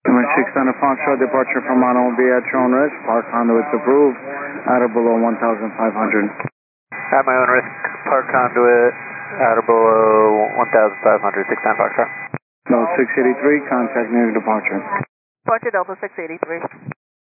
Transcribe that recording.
6 on the Foxtrot, departure from Mono will be at your own risk. Park conduits approved at or below 1,500. At my own risk, park conduit at or below 1,500, 6 on Foxtrot. No, 683, contact near departure. Departure Delta 683.